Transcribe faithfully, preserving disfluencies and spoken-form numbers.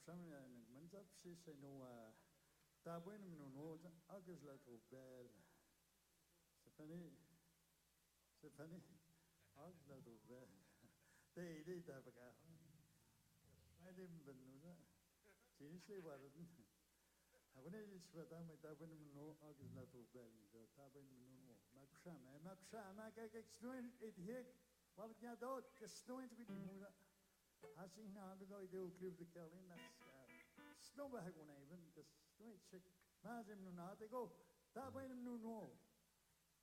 Samia Manzap says no Tabwin no August Lato Bell. Stephanie Stephanie August Lato Bell. They did have a guy. I didn't know that. Seriously, what? When I just went down my Tabwin no August Lato Bell, the Tabwin no Maksha, Maksha, Makak doing it here. Well, yeah, though, just snowing to be moved. I see now to go to clip the Kelly, that's snow bag when I even just wait, check. Mazim no, they go. That way, no, no.